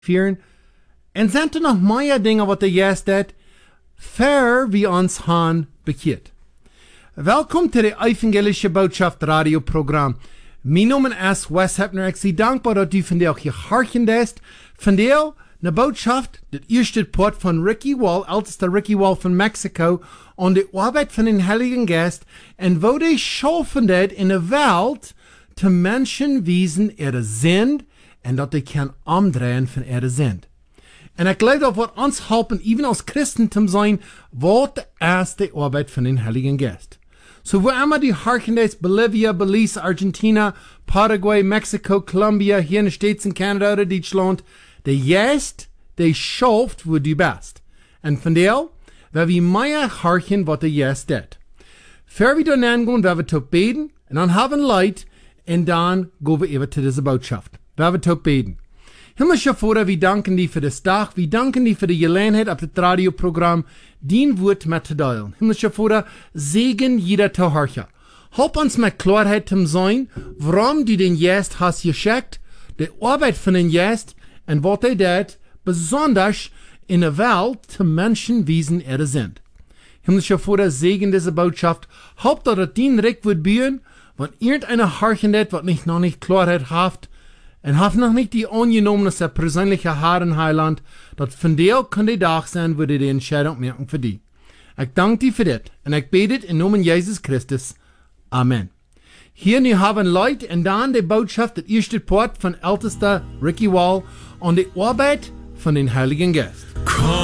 vieren. En zijn er nog meer dingen wat de juist deed, ver wie ons han bekeert. Welkom to de Evangelische Botschaft radioprogram. Mijn naam is Wes Hepner. Ik zie dankbaar dat u vandaag geharken heeft. Vandaag de boodschap, het eerste poort van Ricky Wall, älteste Ricky Wall van Mexico, aan de arbeid van een Heiligen Geest en wo die schaffen dat in de wereld te mensen wezen er sind en dat die kan omdraaien van er sind. En ik geloof dat wat ons helpen, even als Christen te zijn, wat de eerste arbeid van een Heiligen Geest. So wo immer die Harkendays, Bolivia, Belize, Argentina, Paraguay, Mexico, Colombia, hier in den States in Canada oder Deutschland, der Geist, der schafft, wo du bist. Und von der, wer wir mehr harken, was der Geist tut. Für wir dann angehen, wer wir tot beten, und dann haben Leid, und dann gehen wir über zu dieser Botschaft. Wer wir tot beten. Himmlischer Vater, wir danken dir für das Tag, wir danken dir für die Gelegenheit auf das Radioprogramm, dein Wort mitzuteilen. Himmlischer Vater, segen jeder Zuhörer. Help uns mit Klarheit zu sein, warum du den Geist hast geschickt, die Arbeit von den Geist und was er tut, besonders in der Welt zu Menschenwesen er sind. Himmlischer Vater, segen diese Botschaft. Help, dass es dein Recht wird bühen, wenn irgendeiner harkendet, was noch nicht Klarheit hat, en haf nog niet die ongenomenste persoonlijke Herren Heiland, dat van deel kan die dag zijn, wo die de entscheidung merken voor die. Ik dank die voor dit, en ik bid het in naam Jezus Christus. Amen. Hier nu hebben Leute en dan de boodschap, het eerste poort van älteste Ricky Wall, aan de arbeid van den Heiligen Geest.